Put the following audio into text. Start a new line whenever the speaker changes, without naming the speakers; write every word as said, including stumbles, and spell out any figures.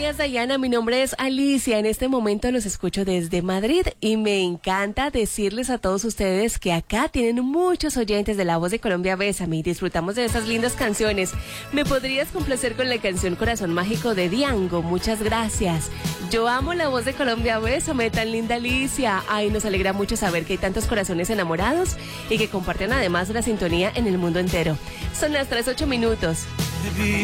días, Dayana. Mi nombre es Alicia. En este momento los escucho desde Madrid y me encanta decirles a todos ustedes que acá tienen muchos oyentes de La Voz de Colombia. Bésame y disfrutamos de esas lindas canciones. ¿Me podrías complacer con la canción Corazón Mágico de Diango? Muchas gracias. Yo amo La Voz de Colombia. Bésame, tan linda Alicia. Ay, nos alegra mucho saber que hay tantos corazones enamorados y que comparten además la sintonía en el mundo entero. Son las tres, ocho minutos.